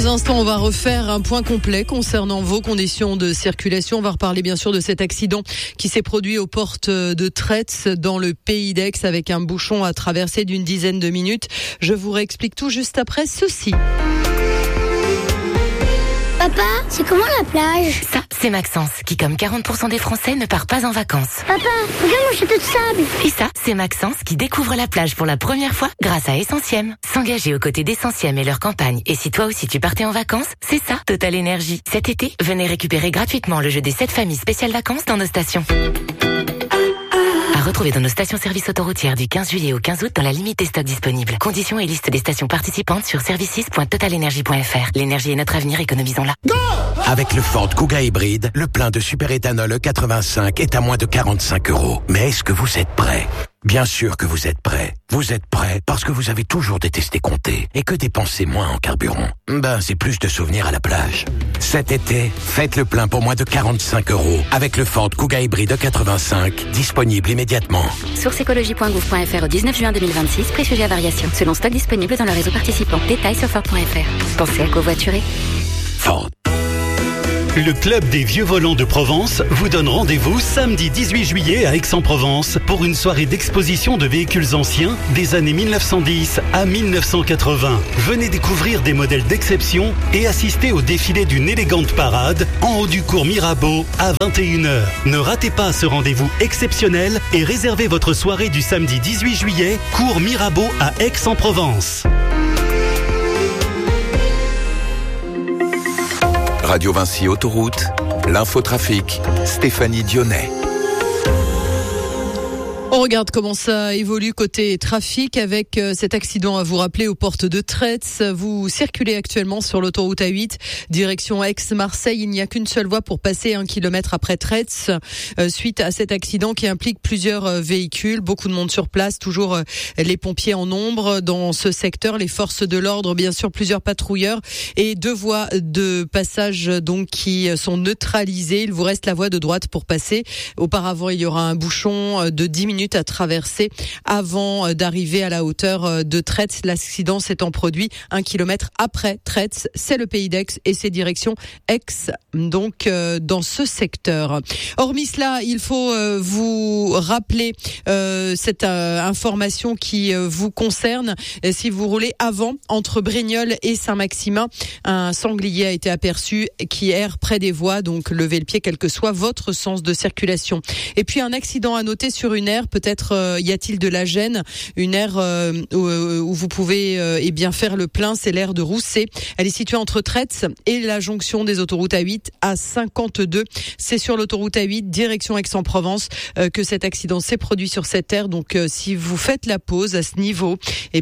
Dans un instant, on va refaire un point complet concernant vos conditions de circulation. On va reparler bien sûr de cet accident qui s'est produit aux portes de Traits dans le Pays d'Aix avec un bouchon à traverser d'une dizaine de minutes. Je vous réexplique tout juste après ceci. Papa, c'est comment la plage? Ça, c'est Maxence, qui comme 40% des Français ne part pas en vacances. Papa, regarde mon château de sable. Et ça, c'est Maxence qui découvre la plage pour la première fois grâce à Essentiem. S'engager aux côtés d'Essentiem et leur campagne. Et si toi aussi tu partais en vacances, c'est ça, Total Énergie. Cet été, venez récupérer gratuitement le jeu des 7 familles spéciales vacances dans nos stations. À retrouver dans nos stations-service autoroutières du 15 juillet au 15 août dans la limite des stocks disponibles. Conditions et liste des stations participantes sur services.totalenergie.fr. L'énergie est notre avenir, économisons-la. Go! Avec le Ford Kuga hybride, le plein de super-éthanol E85 est à moins de 45 €. Mais est-ce que vous êtes prêts? Bien sûr que vous êtes prêts. Vous êtes prêts parce que vous avez toujours détesté compter et que dépenser moins en carburant, c'est plus de souvenirs à la plage. Cet été, faites le plein pour moins de 45 € avec le Ford Kuga hybride E85, disponible immédiatement. Source écologie.gouv.fr au 19 juin 2026, prix sujet à variation. Selon stock disponible dans le réseau participant. Détails sur Ford.fr. Pensez à covoiturer. Ford. Le Club des Vieux Volants de Provence vous donne rendez-vous samedi 18 juillet à Aix-en-Provence pour une soirée d'exposition de véhicules anciens des années 1910 à 1980. Venez découvrir des modèles d'exception et assister au défilé d'une élégante parade en haut du cours Mirabeau à 21h. Ne ratez pas ce rendez-vous exceptionnel et réservez votre soirée du samedi 18 juillet, cours Mirabeau à Aix-en-Provence. Radio Vinci Autoroute, l'infotrafic, Stéphanie Dionnet. On regarde comment ça évolue côté trafic avec cet accident à vous rappeler aux portes de Traits. Vous circulez actuellement sur l'autoroute A8, direction Aix-Marseille. Il n'y a qu'une seule voie pour passer 1 kilomètre après Traits. Suite à cet accident qui implique plusieurs véhicules, beaucoup de monde sur place, toujours les pompiers en nombre dans ce secteur, les forces de l'ordre, bien sûr plusieurs patrouilleurs et 2 voies de passage donc qui sont neutralisées. Il vous reste la voie de droite pour passer. Auparavant, il y aura un bouchon de 10 minutes à traverser avant d'arriver à la hauteur de Traits. L'accident s'étant produit 1 kilomètre après Traits. C'est le Pays d'Aix et c'est direction Aix, donc dans ce secteur. Hormis cela, il faut vous rappeler cette information qui vous concerne. Si vous roulez avant, entre Brignoles et Saint-Maximin, un sanglier a été aperçu qui erre près des voies, donc levez le pied quel que soit votre sens de circulation. Et puis un accident à noter sur une aire, peut-être y a-t-il de la gêne, une aire où vous pouvez bien faire le plein, c'est l'aire de Rousset. Elle est située entre Traits et la jonction des autoroutes A8 à 52. C'est sur l'autoroute A8 direction Aix-en-Provence que cet accident s'est produit sur cette aire. Donc si vous faites la pause à ce niveau,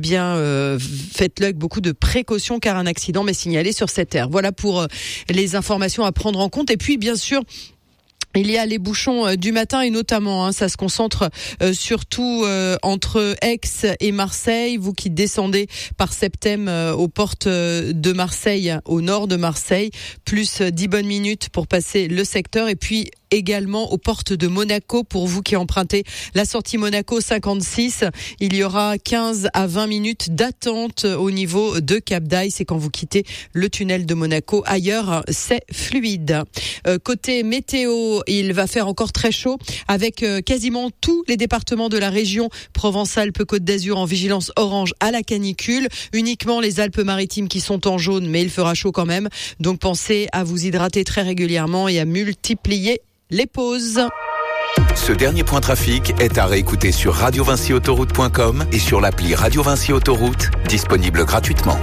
faites-le avec beaucoup de précautions car un accident m'est signalé sur cette aire. Voilà pour les informations à prendre en compte. Et puis bien sûr, il y a les bouchons du matin et notamment, ça se concentre surtout entre Aix et Marseille. Vous qui descendez par Septem aux portes de Marseille, au nord de Marseille, plus 10 bonnes minutes pour passer le secteur et puis également aux portes de Monaco pour vous qui empruntez la sortie Monaco 56. Il y aura 15 à 20 minutes d'attente au niveau de Cap d'Aille. C'est quand vous quittez le tunnel de Monaco. Ailleurs, c'est fluide. Côté météo, il va faire encore très chaud avec quasiment tous les départements de la région Provence-Alpes-Côte d'Azur en vigilance orange à la canicule. Uniquement les Alpes-Maritimes qui sont en jaune, mais il fera chaud quand même. Donc pensez à vous hydrater très régulièrement et à multiplier les pauses. Ce dernier point trafic est à réécouter sur radiovinciautoroute.com et sur l'appli Radio Vinci Autoroute, disponible gratuitement.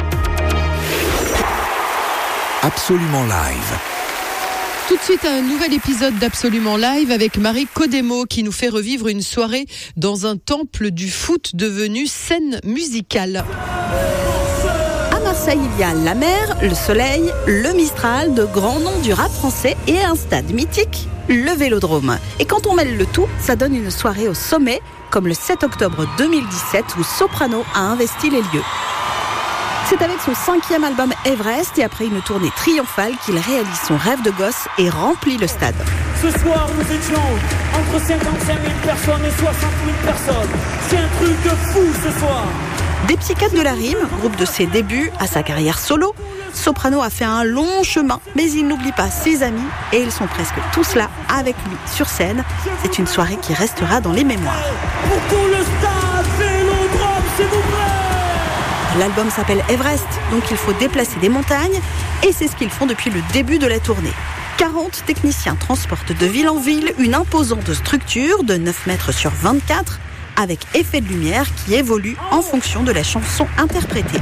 Absolument live. Tout de suite, un nouvel épisode d'Absolument Live avec Marie Codemo qui nous fait revivre une soirée dans un temple du foot devenu scène musicale. À Marseille, il y a la mer, le soleil, le Mistral, de grands noms du rap français et un stade mythique, le Vélodrome. Et quand on mêle le tout, ça donne une soirée au sommet, comme le 7 octobre 2017 où Soprano a investi les lieux. C'est avec son 5e album Everest et après une tournée triomphale qu'il réalise son rêve de gosse et remplit le stade. Ce soir, nous étions entre 55 000 personnes et 60 000 personnes. C'est un truc de fou ce soir. Des Psychiatres de la Rime, groupe de ses débuts à sa carrière solo, Soprano a fait un long chemin, mais il n'oublie pas ses amis et ils sont presque tous là avec lui sur scène. C'est une soirée qui restera dans les mémoires. Pour tout le stade, Vélodrome, s'il vous plaît. L'album s'appelle Everest, donc il faut déplacer des montagnes et c'est ce qu'ils font depuis le début de la tournée. 40 techniciens transportent de ville en ville une imposante structure de 9 mètres sur 24 avec effet de lumière qui évolue en fonction de la chanson interprétée.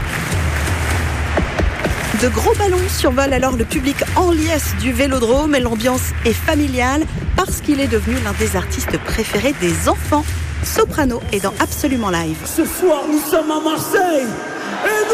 De gros ballons survolent alors le public en liesse du Vélodrome et l'ambiance est familiale parce qu'il est devenu l'un des artistes préférés des enfants. Soprano est dans Absolument Live. Ce soir, nous sommes à Marseille et nous